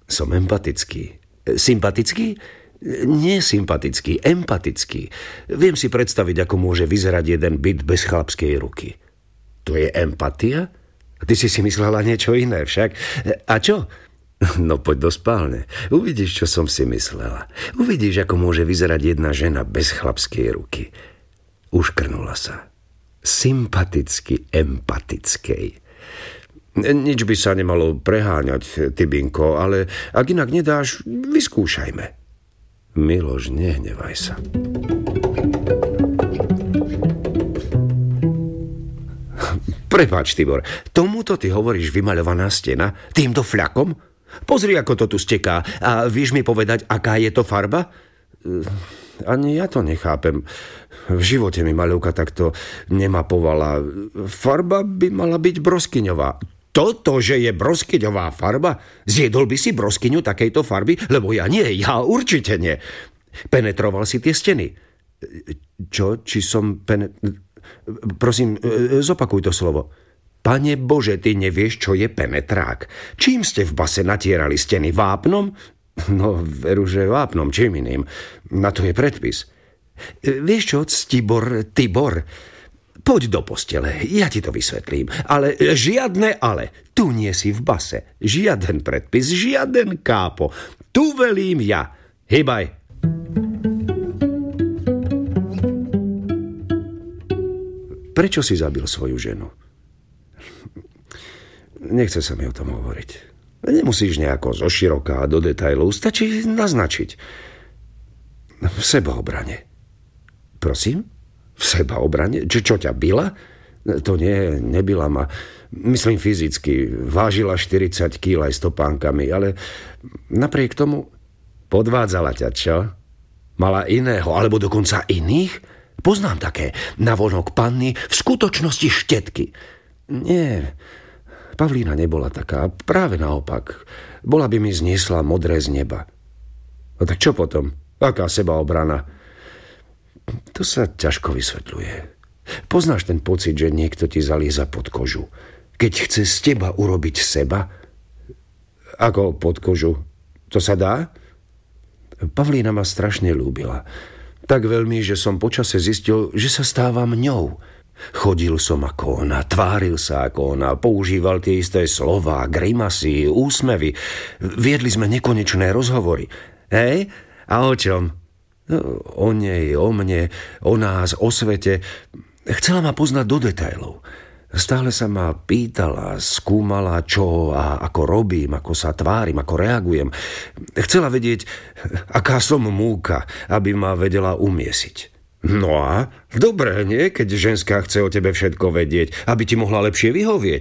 Som empatický. Sympatický? Nie sympatický, empatický. Viem si predstaviť, ako môže vyzerať jeden byt bez chlapskej ruky. To je empatia? Ty si myslela niečo iné však. A čo? No poď do spálne. Uvidíš, čo som si myslela. Uvidíš, ako môže vyzerať jedna žena bez chlapskej ruky. Uškrnula sa. Sympaticky empatickej. Nič by sa nemalo preháňať, Tybinko, ale ak inak nedáš, vyskúšajme. Miloš, nehnevaj sa. Prepáč, Tibor, tomuto ty hovoríš vymaľovaná stena? Týmto fľakom? Pozri, ako to tu steká. A vieš mi povedať, aká je to farba? Ani ja to nechápem. V živote mi maľovka takto nemapovala. Farba by mala byť broskyňová. Toto, že je broskyňová farba? Zjedol by si broskyňu takejto farby? Lebo ja nie, ja určite nie. Penetroval si tie steny. Čo? Či som Prosím, zopakuj to slovo. Pane Bože, ty nevieš, čo je penetrák. Čím ste v base natierali steny? Vápnom? No, veru, že vápnom, čím iným. Na to je predpis. Vieš čo, Tibor, poď do postele, ja ti to vysvetlím. Ale žiadne ale. Tu nie si v base. Žiaden predpis, žiaden kápo. Tu velím ja. Hýbaj. Prečo si zabil svoju ženu? Nechce sa mi o tom hovoriť. Nemusíš nejako zoširoka a do detailov. Stačí naznačiť. V sebaobrane. Prosím? V sebaobrane? Čo ťa bila? To nie, nebila ma. Myslím fyzicky. Vážila 40 kg aj s topánkami, ale napriek tomu podvádzala ťa, čo? Mala iného, alebo dokonca iných? Poznám také. Navonok panny, v skutočnosti štetky. Nie, Pavlína nebola taká. Práve naopak. Bola by mi zniesla modré z neba. No tak čo potom? Aká sebaobrana? To sa ťažko vysvetľuje. Poznáš ten pocit, že niekto ti zalieza pod kožu? Keď chce z teba urobiť seba? Ako pod kožu? To sa dá? Pavlína ma strašne ľúbila. Tak veľmi, že som počase zistil, že sa stávam ňou. Chodil som ako ona, tváril sa ako ona, používal tie isté slová, grimasy, úsmevy. Viedli sme nekonečné rozhovory. Hej? A o čom? No, o nej, o mne, o nás, o svete. Chcela ma poznať do detailov. Stále sa ma pýtala, skúmala, čo a ako robím, ako sa tvárim, ako reagujem. Chcela vedieť, aká som múka, aby ma vedela umiesiť. No a? Dobre, nie? Keď ženská chce o tebe všetko vedieť, aby ti mohla lepšie vyhovieť.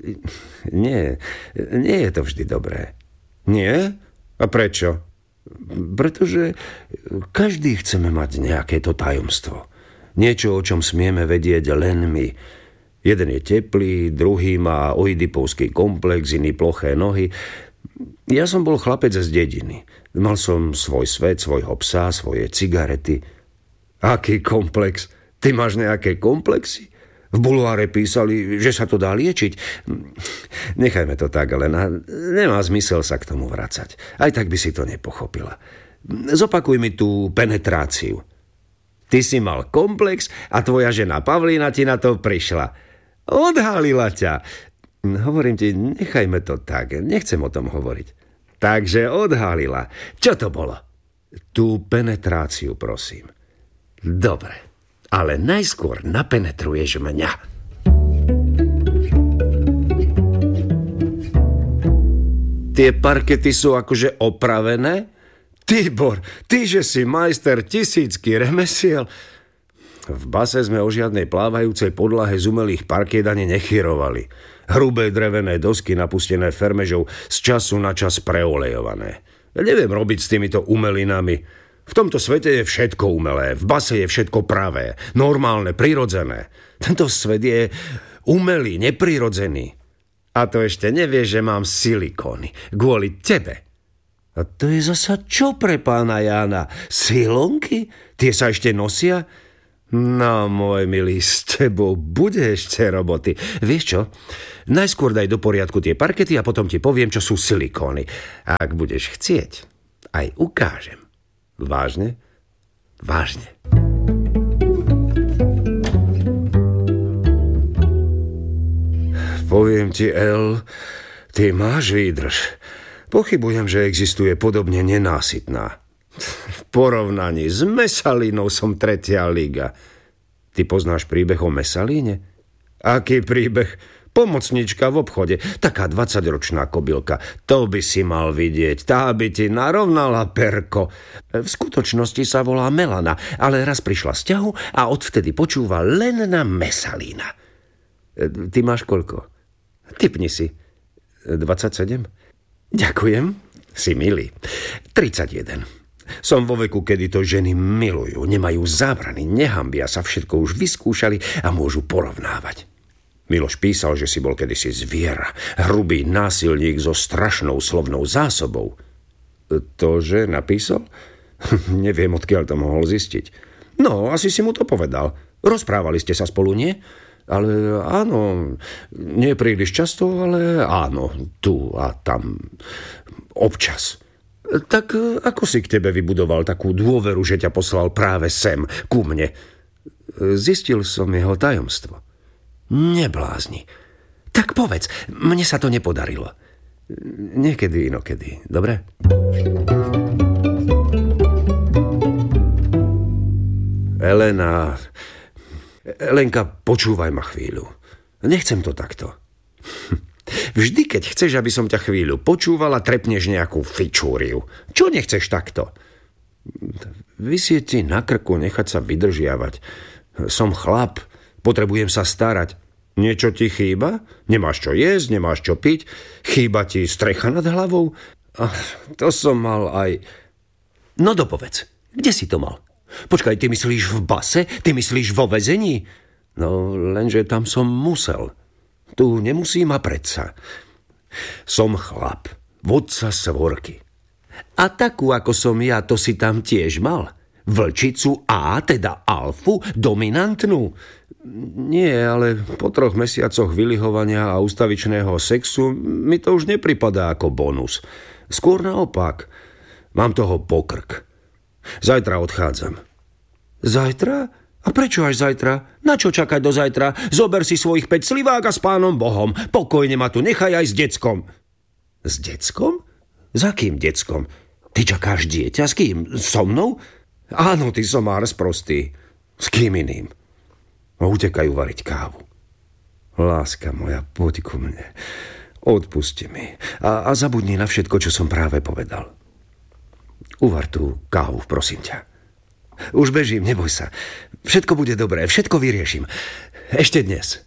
Nie je to vždy dobré. Nie? A prečo? Pretože každý chceme mať nejaké to tajomstvo. Niečo, o čom smieme vedieť len my. Jeden je teplý, druhý má oidipovský komplex, iný ploché nohy. Ja som bol chlapec z dediny. Mal som svoj svet, svojho psa, svoje cigarety. Aký komplex? Ty máš nejaké komplexy? V bulváre písali, že sa to dá liečiť. Nechajme to tak, ale nemá zmysel sa k tomu vracať. Aj tak by si to nepochopila. Zopakuj mi tú penetráciu. Ty si mal komplex a tvoja žena Pavlína ti na to prišla. Odhalila ťa. Hovorím ti, nechajme to tak. Nechcem o tom hovoriť. Takže odhalila. Čo to bolo? Tú penetráciu, prosím. Dobre, ale najskôr napenetruješ mňa. Tie parkety sú akože opravené? Tibor, ty, že si majster tisícky remesiel. V base sme o žiadnej plávajúcej podlahe z umelých parkiet ani nechyrovali. Hrubé drevené dosky napustené fermežou z času na čas preolejované. Neviem robiť s týmito umelinami. V tomto svete je všetko umelé, v base je všetko pravé, normálne, prirodzené. Tento svet je umelý, neprirodzený. A to ešte nevieš, že mám silikóny. Kvôli tebe. A to je zasa čo pre pána Jána? Silonky? Tie sa ešte nosia? No, môj milý, s tebou bude ešte roboty. Vieš čo? Najskôr daj do poriadku tie parkety a potom ti poviem, čo sú silikóny. A ak budeš chcieť, aj ukážem. Vážne? Vážne. Poviem ti, El, ty máš výdrž. Pochybujem, že existuje podobne nenásytná. V porovnaní s Messalínou som 3. liga. Ty poznáš príbeh o Messalíne? Aký príbeh? Pomocnička v obchode, taká 20-ročná kobylka. To by si mal vidieť, tá by ti narovnala perko. V skutočnosti sa volá Melana, ale raz prišla z ťahu a odvtedy počúva len na Messalína. Ty máš koľko? Tipni si. 27? Ďakujem, si milý. 31. Som vo veku, kedy to ženy milujú, nemajú zábrany, nehambia sa, všetko už vyskúšali a môžu porovnávať. Miloš písal, že si bol kedysi zviera, hrubý násilník so strašnou slovnou zásobou. Tože napísal? Neviem, odkiaľ to mohol zistiť. No, asi si mu to povedal. Rozprávali ste sa spolu, nie? Ale áno, nie príliš často, ale áno, tu a tam, občas. Tak ako si k tebe vybudoval takú dôveru, že ťa poslal práve sem, ku mne? Zistil som jeho tajomstvo. Neblázni. Tak povedz, mne sa to nepodarilo. Niekedy inokedy, dobre? Elenka, počúvaj ma chvíľu. Nechcem to takto. Vždy, keď chceš, aby som ťa chvíľu počúvala, trepneš nejakú fičúriu. Čo nechceš takto? Vysieť ti na krku, nechať sa vydržiavať. Som chlap, potrebujem sa starať. Niečo ti chýba? Nemáš čo jesť, nemáš čo piť? Chýba ti strecha nad hlavou? To som mal aj... No dopovedz, kde si to mal? Počkaj, ty myslíš v base? Ty myslíš vo väzení? No, lenže tam som musel. Tu nemusím a predsa. Som chlap, vodca svorky. A takú, ako som ja, to si tam tiež mal. Vlčicu A, teda alfu, dominantnú. Nie, ale po 3 mesiacoch vylihovania a ustavičného sexu mi to už nepripadá ako bonus. Skôr naopak. Mám toho pokrk. Zajtra odchádzam. Zajtra? A prečo až zajtra? Na čo čakať do zajtra? Zober si svojich 5 slivák a s Pánom Bohom. Pokojne ma tu nechaj aj s deckom. S deckom? Za kým deckom? Ty čakáš dieťa? S kým? So mnou? Áno, ty somár sprostý. S kým iným? Utekajú variť kávu. Láska moja, poď ku mne. Odpusti mi. A zabudni na všetko, čo som práve povedal. Uvar tú kávu, prosím ťa. Už bežím, neboj sa. Všetko bude dobré, všetko vyriešim. Ešte dnes.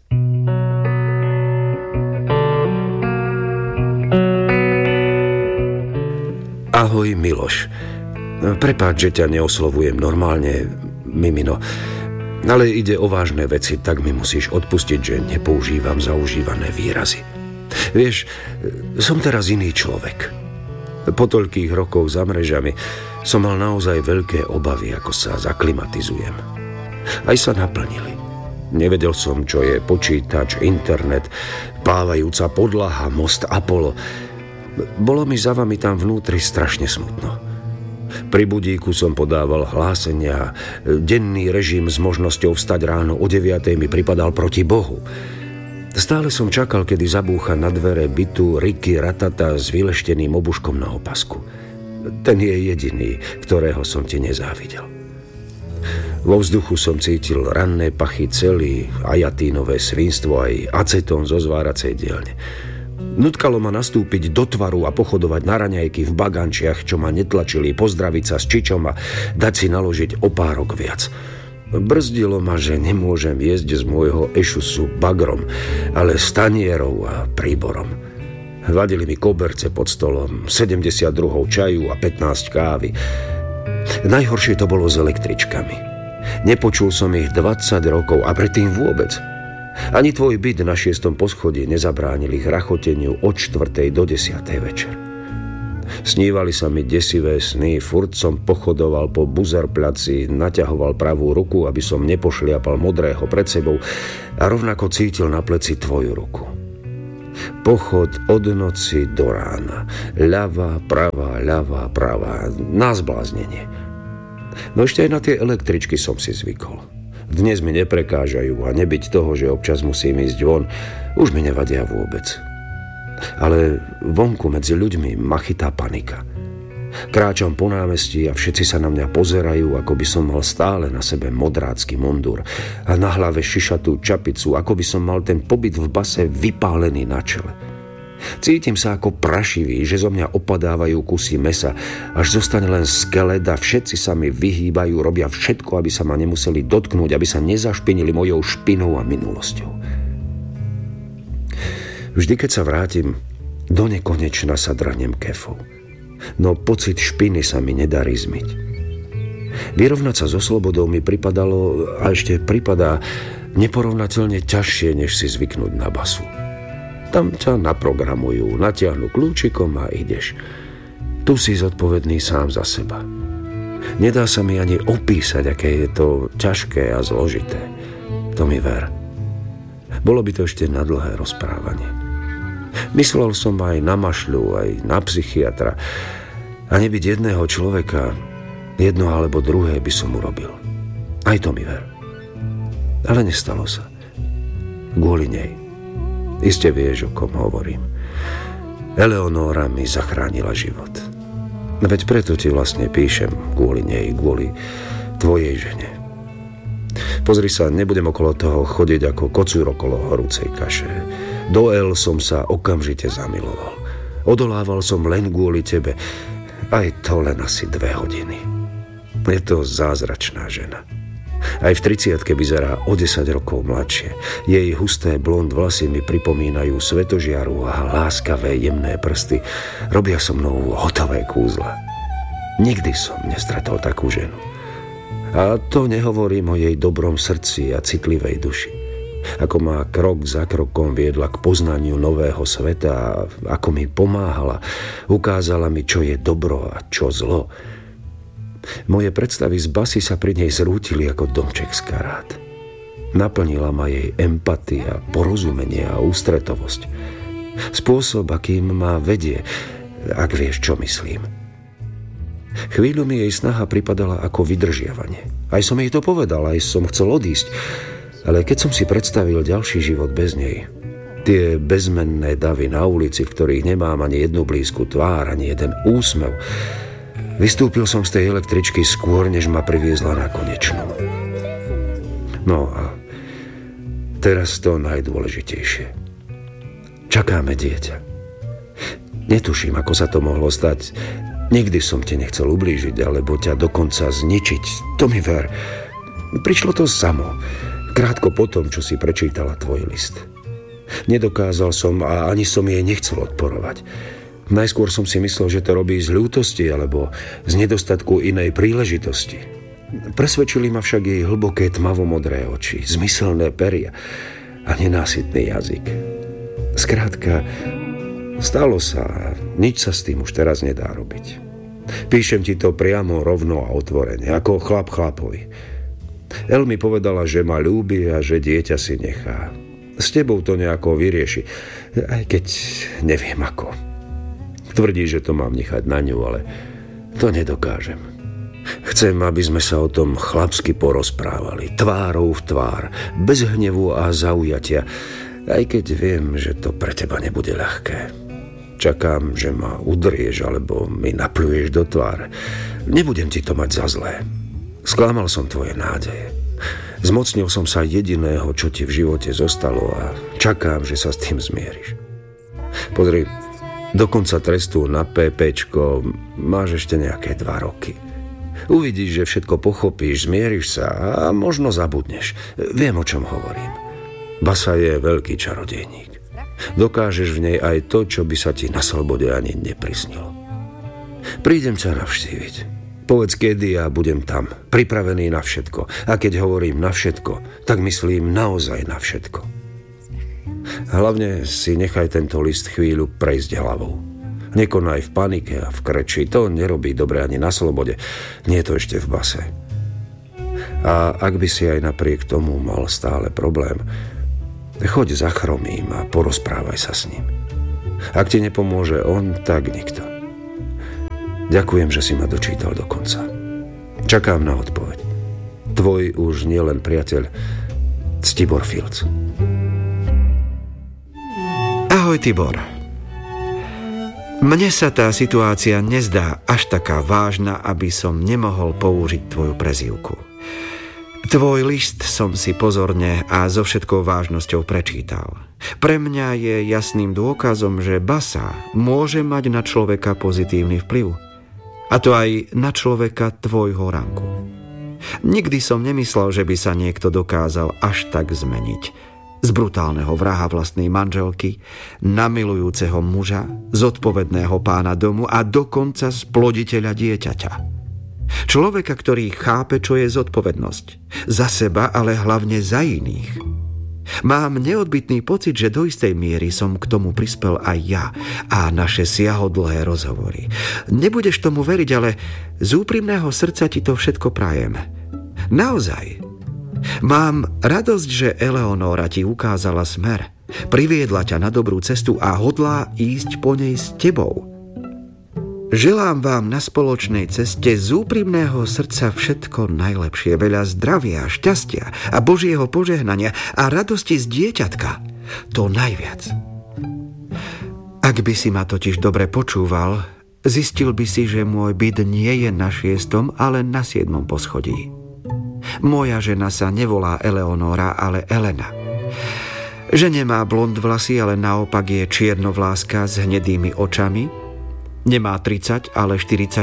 Ahoj, Miloš. Prepáč, že ťa neoslovujem normálne, Mimino. Ale ide o vážne veci, tak mi musíš odpustiť, že nepoužívam zaužívané výrazy. Vieš, som teraz iný človek. Po toľkých rokoch za mrežami som mal naozaj veľké obavy, ako sa zaklimatizujem. Aj sa naplnili. Nevedel som, čo je počítač, internet, plávajúca podlaha, most Apollo. Bolo mi za vami tam vnútri strašne smutno. Pri budíku som podával hlásenia, denný režim s možnosťou vstať ráno o 9:00 mi pripadal proti Bohu. Stále som čakal, kedy zabúcha na dvere bytu Ricky Ratata s vylešteným obuškom na opasku. Ten je jediný, ktorého som ti nezávidel. Vo vzduchu som cítil ranné pachy celý, ajatínové svinstvo aj acetón zo zváracej dielne. Nutkalo ma nastúpiť do tvaru a pochodovať na raňajky v bagančiach, čo ma netlačili, pozdraviť sa s čičom a dať si naložiť o párok viac. Brzdilo ma, že nemôžem jesť z môjho ešusu bagrom, ale s tanierou a príborom. Vadili mi koberce pod stolom, 70 druhov čaju a 15 kávy. Najhoršie to bolo s električkami. Nepočul som ich 20 rokov a predtým vôbec. Ani tvoj byt na 6. poschodí nezabránil ich rachoteniu od 4. do 10. večer. Snívali sa mi desivé sny, furt som pochodoval po Buzerplaci, naťahoval pravú ruku, aby som nepošliapal modrého pred sebou a rovnako cítil na pleci tvoju ruku. Pochod od noci do rána, ľavá, pravá, na zbláznenie. No ešte aj na tie električky som si zvykol. Dnes mi neprekážajú a nebyť toho, že občas musím ísť von, už mi nevadia vôbec. Ale vonku medzi ľuďmi ma chytá panika. Kráčam po námestí a všetci sa na mňa pozerajú, ako by som mal stále na sebe modrácky mundúr a na hlave šišatú čapicu, ako by som mal ten pobyt v base vypálený na čele. Cítim sa ako prašivý, že zo mňa opadávajú kusy mesa, až zostane len skelet a všetci sa mi vyhýbajú, robia všetko, aby sa ma nemuseli dotknúť, aby sa nezašpinili mojou špinou a minulosťou. Vždy, keď sa vrátim, do nekonečna sa dranem kefou. No pocit špiny sa mi nedarí zmyť. Vyrovnať sa so slobodou mi pripadalo a ešte pripadá neporovnateľne ťažšie, než si zvyknúť na basu. Tam ťa naprogramujú, natiahnu kľúčikom a ideš. Tu si zodpovedný sám za seba. Nedá sa mi ani opísať, aké je to ťažké a zložité. To mi ver. Bolo by to ešte na dlhé rozprávanie. Myslel som aj na mašľu, aj na psychiatra. A nebyť jedného človeka, jedno alebo druhé by som urobil. Aj to mi ver. Ale nestalo sa. Kvôli nej. Iste vieš, o kom hovorím. Eleonóra mi zachránila život. Veď preto ti vlastne píšem kvôli nej, kvôli tvojej žene. Pozri sa, nebudem okolo toho chodiť ako kocúr okolo horúcej kaše. Do El som sa okamžite zamiloval. Odolával som len kvôli tebe. Aj to len asi 2 hodiny. Je to zázračná žena. Aj v 30-ke vyzerá o 10 rokov mladšie. Jej husté blond vlasy mi pripomínajú svetožiaru a láskavé jemné prsty robia so mnou hotové kúzla. Nikdy som nestretol takú ženu. A to nehovorím o jej dobrom srdci a citlivej duši. Ako ma krok za krokom viedla k poznaniu nového sveta a ako mi pomáhala, ukázala mi, čo je dobro a čo zlo. Moje predstavy z basy sa pri nej zrútili ako domček z karát. Naplnila ma jej empatia, porozumenie a ústretovosť. Spôsob, akým ma vedie, ak vieš, čo myslím. Chvíľu mi jej snaha pripadala ako vydržiavanie. Aj som jej to povedal, aj som chcel odísť. Ale keď som si predstavil ďalší život bez nej, tie bezmenné davy na ulici, v ktorých nemám ani jednu blízku tvár, ani jeden úsmev, vystúpil som z tej električky skôr, než ma priviezla na konečnú. No a teraz to najdôležitejšie. Čakáme dieťa. Netuším, ako sa to mohlo stať. Nikdy som ti nechcel ublížiť, alebo ťa dokonca zničiť. To mi ver. Prišlo to samo. Krátko potom, čo si prečítala tvoj list. Nedokázal som a ani som jej nechcel odporovať. Najskôr som si myslel, že to robí z ľútosti alebo z nedostatku inej príležitosti. Presvedčili ma však jej hlboké tmavomodré oči, zmyselné peria a nenásytný jazyk. Skrátka, stalo sa a nič sa s tým už teraz nedá robiť. Píšem ti to priamo, rovno a otvorene, ako chlap chlapovi. El mi povedala, že ma ľúbi a že dieťa si nechá. S tebou to nejako vyrieši, aj keď neviem ako. Tvrdí, že to mám nechať na ňu, ale to nedokážem. Chcem, aby sme sa o tom chlapsky porozprávali, tvárou v tvár, bez hnevu a zaujatia, aj keď viem, že to pre teba nebude ľahké. Čakám, že ma udrieš alebo mi napľuješ do tváre. Nebudem ti to mať za zlé. Sklamal som tvoje nádeje. Zmocnil som sa jediného, čo ti v živote zostalo a čakám, že sa s tým zmieriš. Pozri, do konca trestu na PPčko máš ešte nejaké 2 roky. Uvidíš, že všetko pochopíš, zmieriš sa a možno zabudneš. Viem, o čom hovorím. Basa je veľký čarodejník. Dokážeš v nej aj to, čo by sa ti na slobode ani neprisnilo. Prídem ťa navštíviť. Povedz kedy a budem tam, pripravený na všetko. A keď hovorím na všetko, tak myslím naozaj na všetko. Hlavne si nechaj tento list chvíľu prejsť hlavou. Nekonaj v panike a v kreči. To nerobí dobre ani na slobode. Nie je to ešte v base. A ak by si aj napriek tomu mal stále problém, choď za Chromým a porozprávaj sa s ním. Ak ti nepomôže on, tak nikto. Ďakujem, že si ma dočítal do konca. Čakám na odpoveď. Tvoj už nielen priateľ, Tibor Filc. Ahoj, Tibor. Mne sa tá situácia nezdá až taká vážna, aby som nemohol použiť tvoju prezývku. Tvoj list som si pozorne a so všetkou vážnosťou prečítal. Pre mňa je jasným dôkazom, že basa môže mať na človeka pozitívny vplyv. A to aj na človeka tvojho rangu. Nikdy som nemyslel, že by sa niekto dokázal až tak zmeniť. Z brutálneho vraha vlastnej manželky, na milujúceho muža, zodpovedného pána domu a dokonca sploditeľa dieťaťa. Človeka, ktorý chápe, čo je zodpovednosť. Za seba, ale hlavne za iných. Mám neodbytný pocit, že do istej miery som k tomu prispel aj ja a naše siahodlhé rozhovory. Nebudeš tomu veriť, ale z úprimného srdca ti to všetko prajem. Naozaj. Mám radosť, že Eleonóra ti ukázala smer, priviedla ťa na dobrú cestu a hodlá ísť po nej s tebou. Želám vám na spoločnej ceste z úprimného srdca všetko najlepšie, veľa zdravia, šťastia a Božieho požehnania a radosti z dieťatka. To najviac. Ak by si ma totiž dobre počúval, zistil by si, že môj byt nie je na 6., ale na 7. poschodí. Moja žena sa nevolá Eleonóra, ale Elena. Že nemá blond vlasy, ale naopak je čiernovláska s hnedými očami. Nemá 30, ale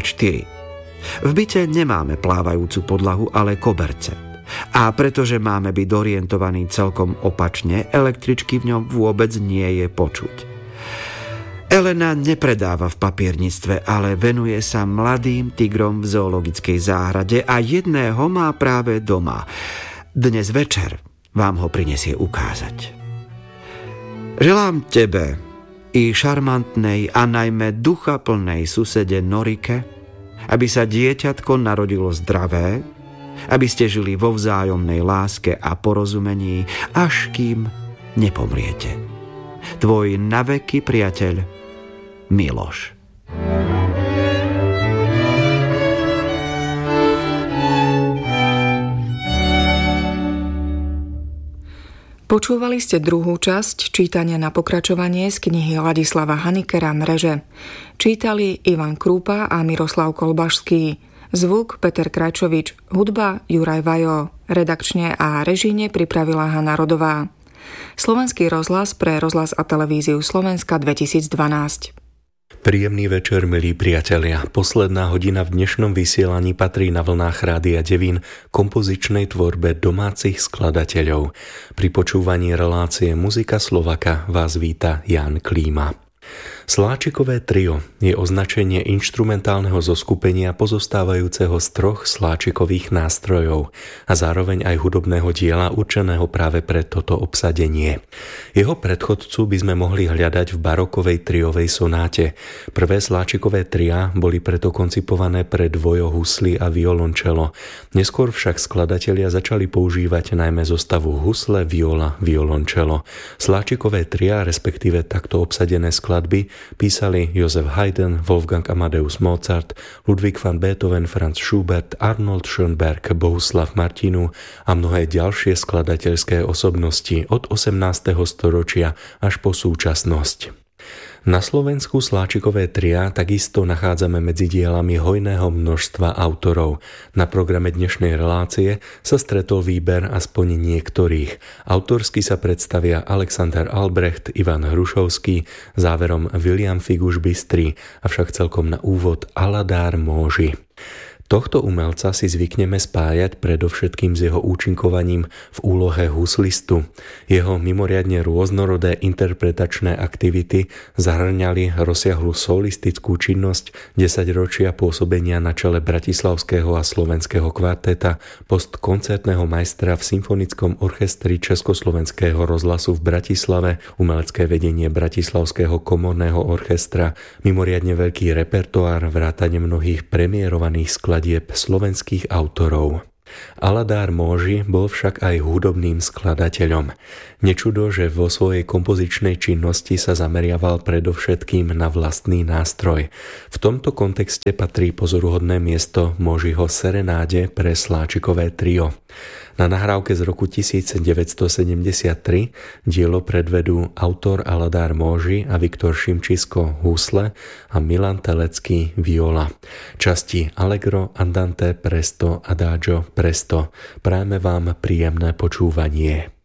44. V byte nemáme plávajúcu podlahu, ale koberce. A pretože máme byť orientovaní celkom opačne, električky v ňom vôbec nie je počuť. Elena nepredáva v papierníctve, ale venuje sa mladým tigrom v zoologickej záhrade a jedného má práve doma. Dnes večer vám ho prinesie ukázať. Želám tebe i šarmantnej a najmä duchaplnej susede Norike, aby sa dieťatko narodilo zdravé, aby ste žili vo vzájomnej láske a porozumení, až kým nepomriete. Tvoj naveky priateľ Miloš. Počúvali ste druhú časť čítania na pokračovanie z knihy Ladislava Hanikera Mreže. Čítali Ivan Krúpa a Miroslav Kolbašský. Zvuk Peter Krajčovič, hudba Juraj Vajo. Redakčne a režijne pripravila Hana Rodová. Slovenský rozhlas pre rozhlas a televíziu Slovenska 2012. Príjemný večer, milí priatelia. Posledná hodina v dnešnom vysielaní patrí na vlnách Rádia Devín kompozičnej tvorbe domácich skladateľov. Pri počúvaní relácie Muzika Slovaka vás víta Ján Klíma. Sláčikové trio je označenie inštrumentálneho zoskupenia pozostávajúceho z 3 sláčikových nástrojov a zároveň aj hudobného diela určeného práve pre toto obsadenie. Jeho predchodcu by sme mohli hľadať v barokovej triovej sonáte. Prvé sláčikové tria boli preto koncipované pre dvojohusly a violončelo. Neskôr však skladatelia začali používať najmä zostavu husle, viola, violončelo. Sláčikové tria, respektíve takto obsadené skladby, písali Josef Haydn, Wolfgang Amadeus Mozart, Ludwig van Beethoven, Franz Schubert, Arnold Schönberg, Bohuslav Martinu a mnohé ďalšie skladateľské osobnosti od 18. storočia až po súčasnosť. Na Slovensku sláčikové tria takisto nachádzame medzi dielami hojného množstva autorov. Na programe dnešnej relácie sa stretol výber aspoň niektorých. Autorsky sa predstavia Alexander Albrecht, Ivan Hrušovský, záverom William Figuš Bystrý, avšak celkom na úvod Aladár Móži. Tohto umelca si zvykneme spájať predovšetkým s jeho účinkovaním v úlohe huslistu. Jeho mimoriadne rôznorodé interpretačné aktivity zahrňali rozsiahlu solistickú činnosť 10 ročia pôsobenia na čele bratislavského a slovenského kvarteta, post koncertného majstra v Symfonickom orchestri Československého rozhlasu v Bratislave, umelecké vedenie Bratislavského komorného orchestra, mimoriadne veľký repertoár vrátane mnohých premiérovaných skladieb slovenských autorov. Aladár Móži bol však aj hudobným skladateľom. Nečudo, že vo svojej kompozičnej činnosti sa zameriaval predovšetkým na vlastný nástroj. V tomto kontexte patrí pozoruhodné miesto Móžiho serenáde pre sláčikové trio. Na nahrávke z roku 1973 dielo predvedú autor Aladár Móži a Viktor Šimčisko husle a Milan Telecký viola. Časti Allegro, Andante, Presto, Adagio, Presto. Prajeme vám príjemné počúvanie.